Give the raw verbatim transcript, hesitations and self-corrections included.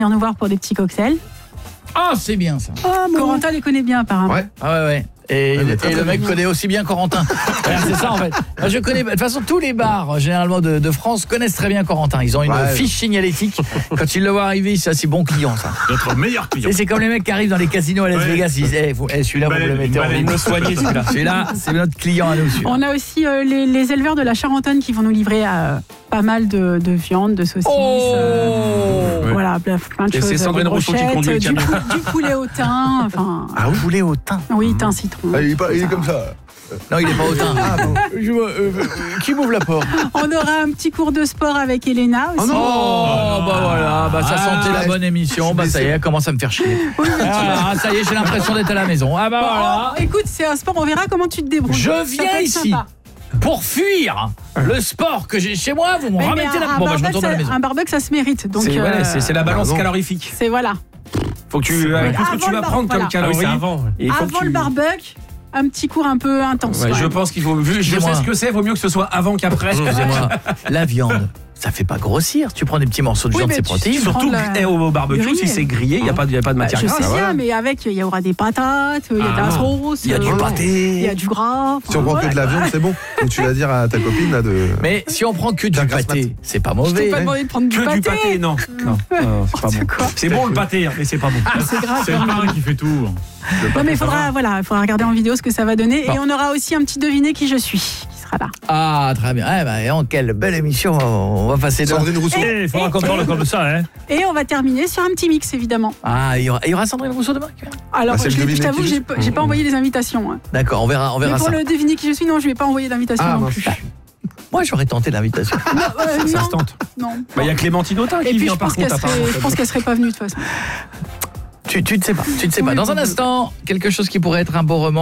venir nous voir pour des petits cocktails. Ah, c'est bien ça. Oh, Corentin les connaît bien apparemment. Ouais. Ah ouais, ouais. Et, Ouais, et le mec connaît aussi bien Corentin. C'est ça en fait. Moi, je connais, de toute façon, tous les bars généralement de, de France connaissent très bien Corentin. Ils ont une Ouais. fiche signalétique. Quand ils le voient arriver, ça c'est bon client ça. Notre meilleur client. Et c'est comme les mecs qui arrivent dans les casinos à Las Ouais. Vegas. Ils disent, eh, vous, eh, celui-là, vous me le mettez en ligne. soigner celui-là. Celui-là, c'est notre client à nous. celui-là. On a aussi euh, les, les éleveurs de la Charentonne qui vont nous livrer euh, pas mal de, de viande, de saucisses. Oh euh, Ouais. Voilà, plein plein de Et choses. c'est Sandrine des Rousseau qui brochettes, conduit le du, camion. pou- du poulet au thym, enfin... Ah, vous voulez au thym? Oui, thym citron. Ah, il, est pas, il est comme ça. Non, il est pas au thym. Ah, bon. Je vois, euh, euh, qui m'ouvre la porte? On aura un petit cours de sport avec Elena aussi. Oh non. Oh, bah voilà, bah ça Ah, sentait la bonne émission. Bah ça y est, elle commence à me faire chier. Ah, ça y est, j'ai l'impression d'être à la maison. Ah bah voilà. Oh, écoute, c'est un sport, on verra comment tu te débrouilles. Je Ça viens peut être ici sympa. pour fuir le sport que j'ai chez moi. Vous me Mais- mais remettez un, là. un Bon, bah je barbecue, retourne à la ça- maison. un barbecue, ça se mérite. Donc, C'est euh, voilà, c'est c'est la balance pardon. calorifique. c'est voilà. Faut que tu avec tout ce que avant tu le vas bar- prendre voilà. comme calories. Ah oui, c'est avant. Et il faut Avant que tu... le barbecue, un petit cours un peu intense. Ouais, ouais. je pense qu'il faut vu je Excusez-moi. sais ce que c'est, vaut mieux que ce soit avant qu'après. Excusez-moi, la viande, ça fait pas grossir. Tu prends des petits morceaux de Oui, viande, mais c'est tu- protéines. tu- Surtout prends de la- eh, au barbecue, grillé. si c'est grillé, il n'y a pas de, y a pas de Bah, matière je grasse. sais ça, bien, voilà. mais avec, il y aura des patates, il y a de la Ah, sauce, Il y a du euh, pâté. il y a du gras. Si on prend que de la viande, c'est bon. Donc tu vas dire à ta copine là de. Mais si on prend que du La grasse pâté, mat. c'est pas Je t'ai mauvais. pas demandé de prendre du Que pâté. du pâté, non. Non, non, c'est pas C'est bon. quoi C'est bon le pâté, hein, mais c'est pas bon. C'est grave. C'est le marin qui fait tout. Non, mais il faudra, voilà, il faudra regarder en vidéo ce que ça va donner. Bon. Et on aura aussi un petit deviné qui je suis, qui sera là. Ah, très bien. Eh ben, oh, quelle belle émission. On va passer de... Sandrine Rousseau. Il faudra qu'on parle comme ça, hein. Et on va terminer sur un petit mix, évidemment. Ah, il y aura, il y aura Sandrine Rousseau demain. Alors, Ah, c'est le je, l'ai- je deviné t'avoue, qui je j'ai suis. pas- j'ai pas envoyé les invitations. hein. D'accord, on verra, on Mais verra pour ça. le deviner qui je suis, non, je vais pas envoyer d'invitation Ah, non mince. plus. Moi, j'aurais tenté l'invitation. Non, euh, Ça non, se tente. non. Bah, il y a Clémentine Autain Et qui puis, vient je par pense qu'elle contre. serait, apparemment. je pense qu'elle serait pas venue de toute façon. Tu, tu ne sais pas, tu ne sais pas. Oui, Dans un bon, instant, quelque chose qui pourrait être un beau roman.